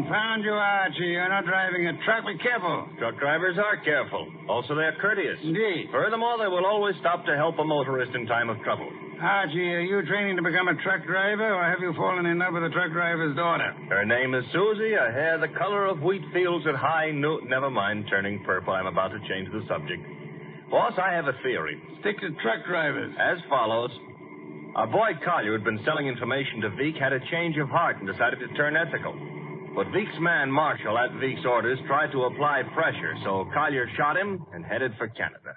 Found you, Archie. You're not driving a truck. Be careful. Truck drivers are careful. Also, they're courteous. Indeed. Furthermore, they will always stop to help a motorist in time of trouble. Archie, are you training to become a truck driver, or have you fallen in love with a truck driver's daughter? Her name is Susie, a hair the color of wheat fields at high noon. Never mind turning purple. I'm about to change the subject. Boss, I have a theory. Stick to truck drivers. As follows. Our boy Collier had been selling information to Veek, had a change of heart, and decided to turn ethical. But Veek's man, Marshall, at Veek's orders, tried to apply pressure, so Collier shot him and headed for Canada.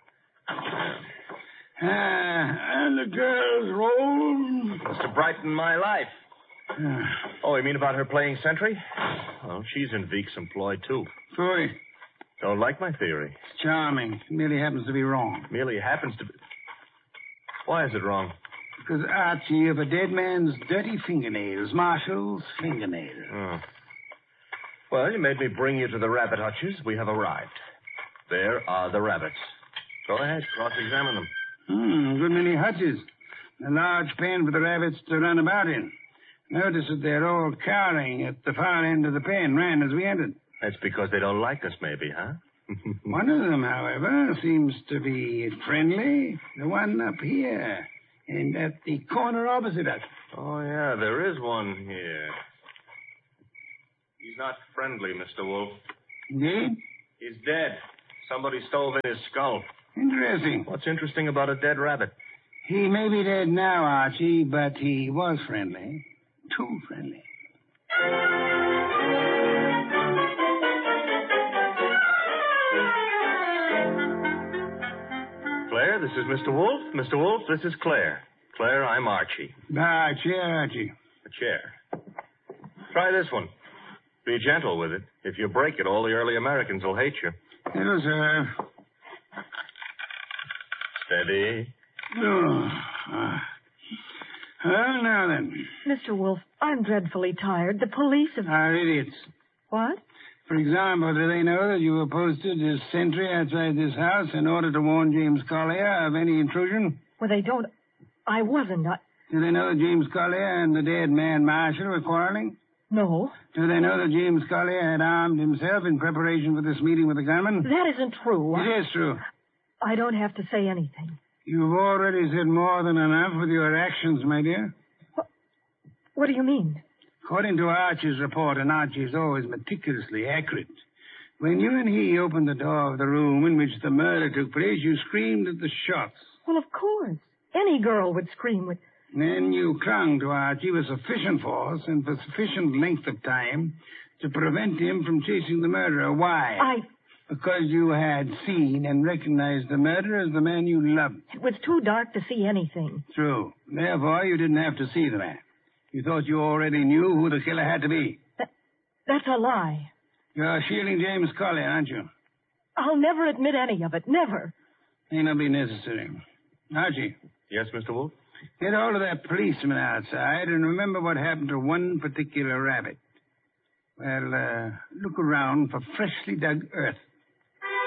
And the girl's roll. Was to brighten my life. Oh, you mean about her playing sentry? Well, she's in Veek's employ, too. Boy. Don't like my theory. It's charming. It merely happens to be wrong. Merely happens to be... Why is it wrong? Because, Archie, you have a dead man's dirty fingernails. Marshall's fingernails. Oh. Well, you made me bring you to the rabbit hutches. We have arrived. There are the rabbits. Go ahead, cross-examine them. Good many hutches. A large pen for the rabbits to run about in. Notice that they're all cowering at the far end of the pen, ran as we entered. That's because they don't like us, maybe, huh? One of them, however, seems to be friendly. The one up here. And at the corner opposite us. Oh, yeah, there is one here. He's not friendly, Mr. Wolf. Indeed? He's dead. Somebody stove in his skull. Interesting. What's interesting about a dead rabbit? He may be dead now, Archie, but he was friendly. Too friendly. Claire, this is Mr. Wolf. Mr. Wolf, this is Claire. Claire, I'm Archie. Chair, Archie. A chair. Try this one. Be gentle with it. If you break it, all the early Americans will hate you. Hello, sir. Steady. Oh. Well, now then. Mr. Wolf, I'm dreadfully tired. The police have... Are idiots. What? For example, do they know that you were posted as sentry outside this house in order to warn James Collier of any intrusion? Well, they don't... I wasn't. Do they know that James Collier and the dead man Marshall were quarreling? No. Do they know that James Collier had armed himself in preparation for this meeting with the gunman? That isn't true. It is true. I don't have to say anything. You've already said more than enough with your actions, my dear. What do you mean? According to Archie's report, and Archie is always meticulously accurate, when you and he opened the door of the room in which the murder took place, you screamed at the shots. Well, of course. Any girl would scream with... Then you clung to Archie with sufficient force and for sufficient length of time to prevent him from chasing the murderer. Why? Because you had seen and recognized the murderer as the man you loved. It was too dark to see anything. True. Therefore, you didn't have to see the man. You thought you already knew who the killer had to be. That's a lie. You're shielding James Collier, aren't you? I'll never admit any of it. Never. May not be necessary. Archie. Yes, Mr. Wolf? Get hold of that policeman outside and remember what happened to one particular rabbit. Well, look around for freshly dug earth.